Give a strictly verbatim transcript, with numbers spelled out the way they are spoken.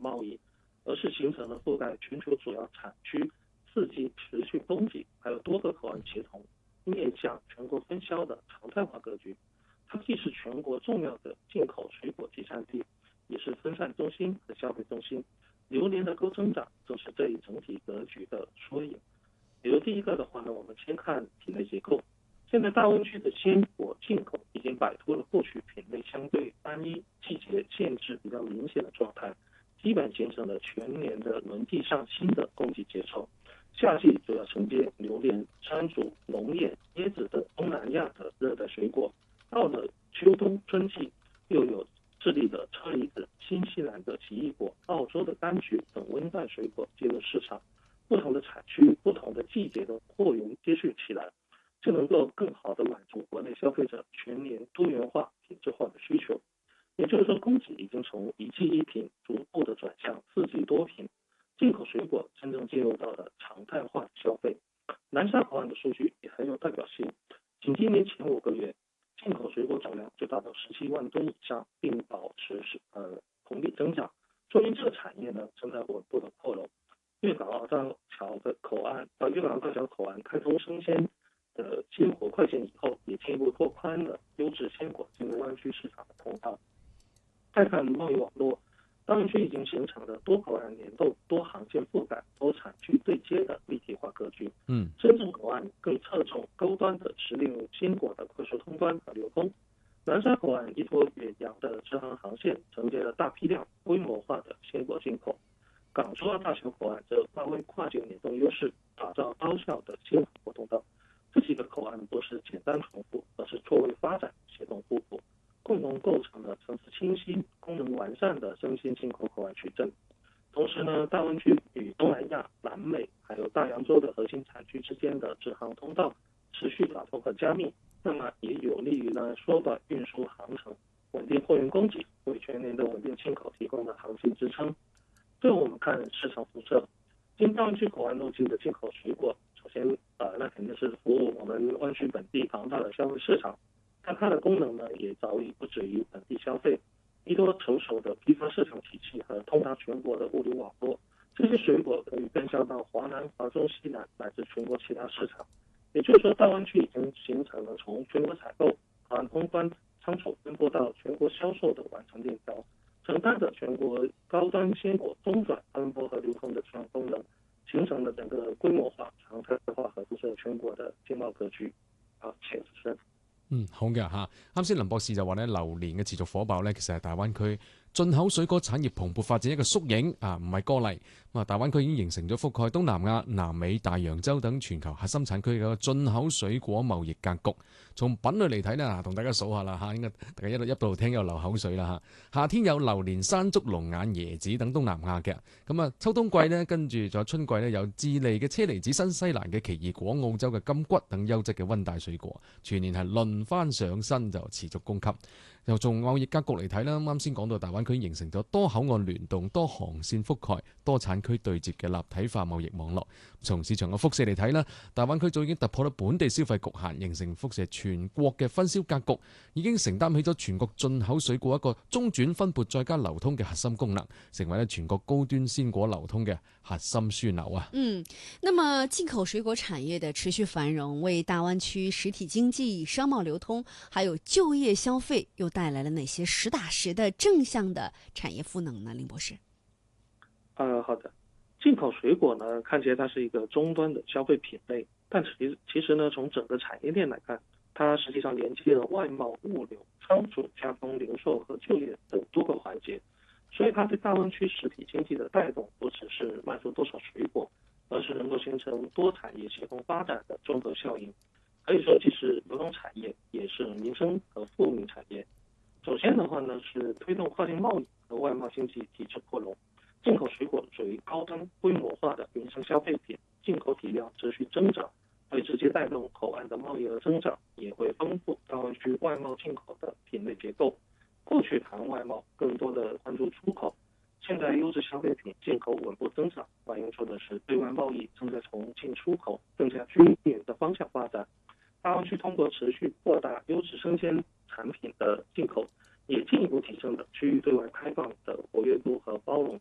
贸易，而是形成了覆盖全球主要产区、刺激持续供给，还有多个口岸协同面向全国分销的常态化格局。它既是全国重要的进口水果集散地，也是分散中心和消费中心。榴莲的高增长正是这一整体格局的缩影。比如第一个的话呢，我们先看品类结构。现在大湾区的鲜果进口已经摆脱了过去品类相对单一、季节限制比较明显的状态，基本形成了全年的轮替上新的供给节奏。夏季主要承接榴莲、山竹、龙眼、椰子等东南亚的热带水果，到了秋冬春季，又有智利的车厘子、新西兰的奇异果、澳洲的柑橘等温带水果进入市场。不同的产区、不同的季节的货源接续起来，就能够更好地满足国内消费者全年多元化、品质化的需求。也就是说，供给已经从一季一品逐步的转向四季多品，进口水果真正进入到了常态化的消费。南沙口岸的数据也很有代表性，仅今年前五个月，进口水果总量就达到十七万吨以上，并保持呃同比增长，说明这个产业呢正在稳步的扩容。粤港澳大桥的口岸，呃，粤港澳大桥口岸开通生鲜的鲜活快线以后，也进一步拓宽了优质鲜果进入湾区市场的通道。再看贸易网络，大湾区已经形成了多口岸联动、多航线覆盖、多产区对接的立体化格局。 嗯， 深圳口岸更侧重高端的时令鲜果的快速通关和流通。南沙口岸依托远洋的直航航线，承接了大批量、规模化的鲜果进口。港珠澳大桥口岸则发挥跨境联动优势，打造高效的鲜活通道。这几个口岸不是简单重复，而是错位发展、协同互补，共同构成了层次清晰、功能完善的生鲜进口口岸矩阵。同时呢，大湾区与东南亚、南美还有大洋洲的核心产区之间的直航通道持续打通和加密，那么也有利于呢缩短运输航程，稳定货运供给，为全年的稳定进口提供了航行支撑。最后我们看市场辐射，经大湾区口岸路径的进口水果，首先呃那肯定是服务我们湾区本地庞大的消费市场，但它的功能呢也早已不止于本地消费，依托成熟的批发市场体系和通达全国的物流网络，这些水果可以分销到华南、华中、西南乃至全国其他市场。也就是说，大湾区已经形成了从全国采购、口岸通关、仓储分拨到全国销售的完成链条，承担着全国高端鲜果中转分拨和流通的重要功能，形成了整个规模化、常态化和辐射全國嘅經貿格局。好，請主持人。 嗯，好嘅嚇。啱先林博士就話咧，榴蓮嘅持續火爆咧，其實係大灣區進口水果產業蓬勃發展一個縮影啊，唔係個例。咁啊，大灣區已經形成咗覆蓋東南亞、南美、大洋洲等全球核心產區嘅一個進口水果貿易格局。從品類嚟睇咧，嗱，同大家數下啦嚇，應該大家一路一路聽又流口水啦嚇。夏天有榴蓮、山竹、龍眼、椰子等東南亞嘅。咁啊，秋冬季呢，跟住仲有春季呢，有智利嘅車厘子、新西蘭嘅奇異果、澳洲嘅金桔等優質嘅溫帶水果，全年係輪番上身就持續供給。又從貿易格局嚟睇啦，啱先講到大灣區形成咗多口岸聯動、多航線覆蓋、多產區對接嘅立體化貿易網絡。從市場嘅輻射嚟睇啦，大灣區早已經突破咗本地消費局限，形成輻射全國嘅分銷格局，已經承擔起咗全國進口水果一個中轉分撥再加流通嘅核心功能，成為咧全國高端鮮果流通嘅核心樞紐啊。 嗯，那麼進口水果產業的持續繁榮，為大灣區實體經濟、商貿流通，還有就業消費，又帶來了哪些實打實的正向的產業賦能呢？林博士。 呃，好的。進口水果呢，看起來它是一個終端的消費品類，但其其實呢，從整個產業鏈來看，它實際上連接了外貿、物流、倉儲、加工、零售和就業等多個環節，所以它對大灣區實體經濟的帶動不只是賣出多少水果，而是能夠形成多產業協同發展的綜合效應。可以說，既是流通產業，也是民生和富民產業。首先的話呢，是推動跨境貿易和外貿經濟體制擴容。進口水果屬於高端規模化的民生消費品，進口體量持續增長，會直接帶動口岸的貿易額增長，也會豐富大灣區外貿進口的品類結構。過去談外貿，更多的關注出口，現在優質消費品進口穩步增長，反映出的是對外貿易正在從進出口更加均勻的方向發展。大灣區通過持續擴大優質生鮮產品的進口，也進一步提升了區域對外開放的活躍度和包容。